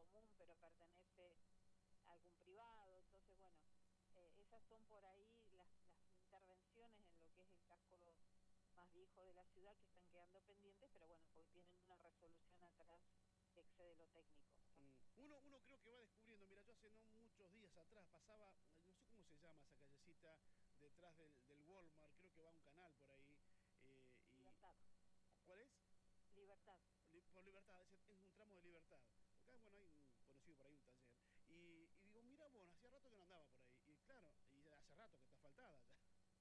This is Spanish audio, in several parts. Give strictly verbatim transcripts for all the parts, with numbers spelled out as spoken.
común, pero pertenece a algún privado. Entonces, bueno, eh, esas son por ahí las, las intervenciones en lo que es el casco más viejo de la ciudad que están quedando pendientes, pero bueno, porque tienen una resolución atrás que excede lo técnico. Mm. Uno, uno creo que va descubriendo, mira, yo hace no muchos días atrás pasaba, no sé cómo se llama esa callecita detrás del, del Walmart, creo que va un canal por ahí. Eh, y Libertad. ¿Cuál es? Libertad. Por Libertad, es, es un tramo de Libertad. Acá, bueno, hay un conocido por ahí, un taller. Y, y digo, mira, bueno, hacía rato que no andaba por ahí. Y claro, y hace rato que está asfaltada ya.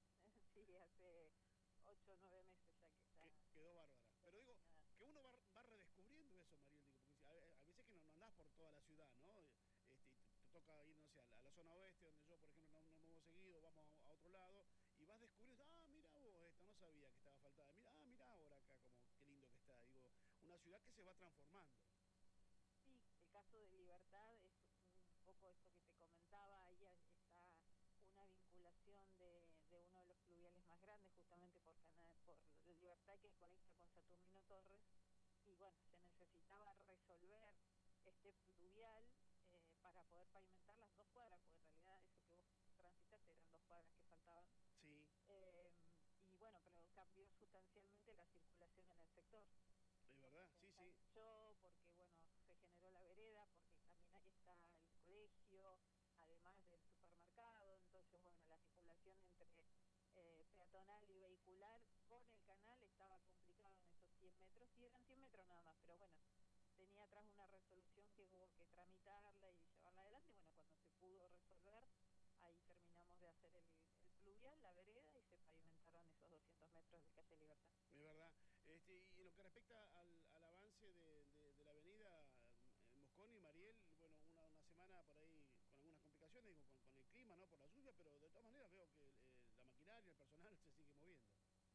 Sí, hace ocho o nueve meses ya que está. Que, quedó bárbara. Pero digo, Terminada. que uno va, va redescubriendo eso, Mariel, digo, porque a, a veces que no, no andás por toda la ciudad, ¿no? Este, te, te toca ir, no sé, a la, a la zona oeste, donde yo, por ejemplo, no, no me muevo seguido, vamos a, a otro lado, y vas descubriendo, ah, mira vos, esta no sabía que estaba faltada, mira, ah, mira ahora acá, como qué lindo que está, digo, una ciudad que se va transformando. Sí, el caso de Libertad es un poco esto que te comentaba, ahí está una vinculación de, de uno de los fluviales más grandes, justamente por, por Libertad, que conecta con Saturnino Torres, y bueno, se necesitaba resolver este fluvial eh, para poder pavimentar las dos cuadras, porque en realidad eso que vos transitaste eran dos cuadras que faltaban. Sí. Eh, y bueno, pero cambió sustancialmente la circulación en el sector. Es Porque verdad, se sí, sí. ensanchó, porque bueno, se generó la vereda, porque también ahí está el colegio, además del supermercado. Entonces, bueno, la circulación entre eh, peatonal y vehicular con el canal estaba complicado en esos cien metros, y eran cien metros nada más, pero bueno, tenía atrás una resolución que hubo que tramitarla y llevarla adelante. Bueno, cuando se pudo resolver, ahí terminamos de hacer el, el pluvial, la vereda, y se pavimentaron esos doscientos metros de calle Libertad. Es verdad. Este, y en lo que respecta al, al avance de, de, de la avenida eh, Mosconi, Mariel, bueno, una, una semana por ahí con algunas complicaciones, digo, con, con el clima, ¿no? Por la lluvia, pero de todas maneras veo que eh, la maquinaria, el personal se sigue moviendo.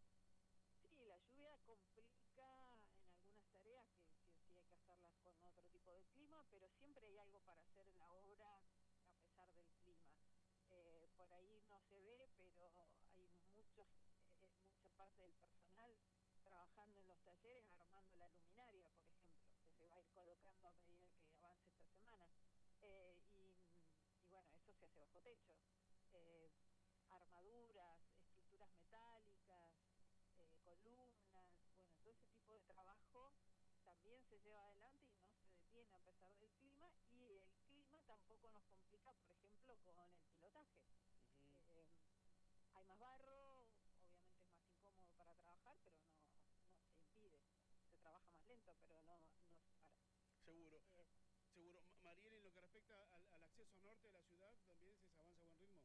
Sí, la lluvia complica en algunas tareas que, que sí hay que hacerlas con otro tipo de clima, pero siempre hay algo para hacer en la obra a pesar del clima. Eh, por ahí no se ve, pero hay muchos, eh, mucha parte del personal trabajando en los talleres, armando la luminaria, por ejemplo, que se va a ir colocando a medida que avance esta semana. Eh, y, y bueno, eso se hace bajo techo. Eh, armaduras, estructuras metálicas, eh, columnas, bueno, todo ese tipo de trabajo también se lleva adelante y no se detiene a pesar del clima, y el clima tampoco nos complica, por ejemplo, con el pilotaje. Uh-huh. eh, hay más barro, obviamente es más incómodo para trabajar, pero no, no se impide. Se trabaja más lento, pero no, no se para. Seguro. Eh, Seguro. Mariel, en lo que respecta al, al acceso norte de la ciudad, ¿también se avanza a buen ritmo?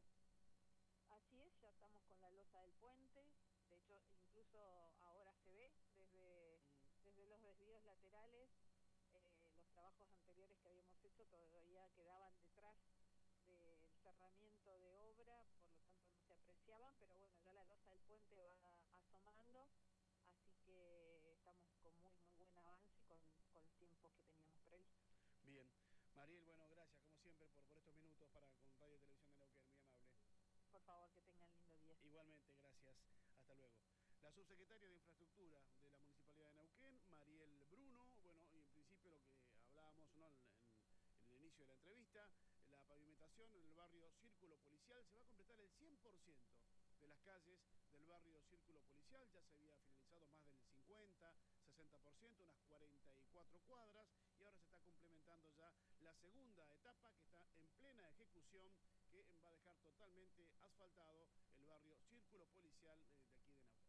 Así es, ya estamos con la losa del puente. De hecho, incluso ahora se ve desde, mm. desde los desvíos laterales. Eh, los trabajos anteriores que habíamos hecho todavía quedaban detrás del cerramiento de obra, por lo tanto no se apreciaban, pero bueno, ya la losa del puente va asomando, así que estamos con muy muy buen avance y con, con los tiempos que teníamos previstos. Bien. Mariel, bueno, gracias como siempre por, por estos minutos para con Radio y Televisión de Neuquén, muy amable. Por favor, que tengan lindo día. Igualmente, gracias. Hasta luego. La subsecretaria de Infraestructura de la Municipalidad de Neuquén, Mariel Bruno, bueno, y en principio lo que hablábamos, ¿no?, en, en, en el inicio de la entrevista, la pavimentación en el barrio Círculo Policial se va a completar el cien por ciento de las calles del barrio Círculo Policial. Ya se había finalizado más del cincuenta, sesenta por ciento, unas cuarenta y cuatro cuadras, y ahora se está complementando ya la segunda etapa que está en plena ejecución, que va a dejar totalmente asfaltado el barrio Círculo Policial de aquí de Neuquén.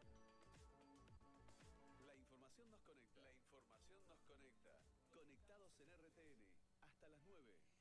La información nos conecta. La información nos conecta. Conectados en R T N. Hasta las nueve.